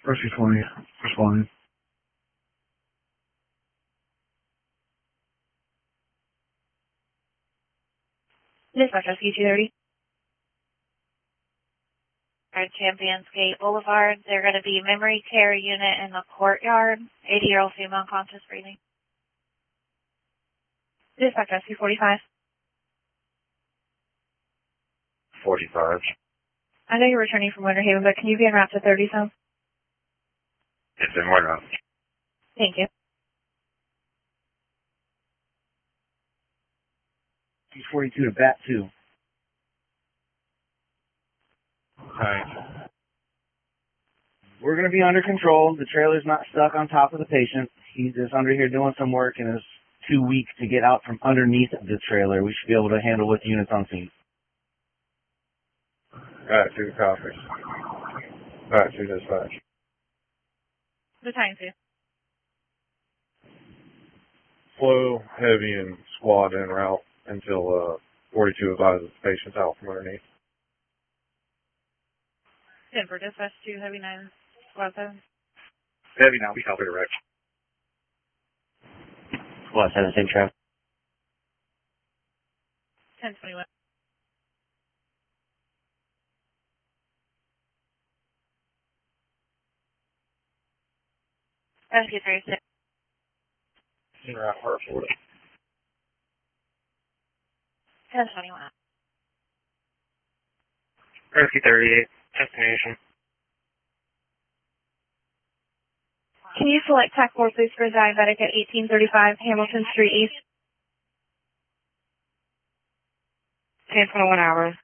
Rescue 20, responding. Dispatch Rescue 230. Champions Gate Boulevard. They're going to be memory care unit in the courtyard. 80-year-old female unconscious breathing. Dispatch Rescue 45. 45. I know you're returning from Winter Haven, but can you be en route to 30 South? It's in one route. Thank you. 42 to BAT 2. Hi. We're going to be under control. The trailer's not stuck on top of the patient. He's just under here doing some work and is too weak to get out from underneath the trailer. We should be able to handle with units on scene. Got it, 2 copies. Got it, 2 dispatch. The time, too. Slow, heavy, and squad en route until 42 advises the patient's out from underneath. Denver, Dispatch 2, Heavy 9, Squad 7. Heavy now, we help it direct. Squad 7, same track. 1021. Rescue 36. En route, Hartford. 1021. Rescue 38, destination. Can you select TAC 4 please for diabetic at 1835 Hamilton Street East? 1021 hours.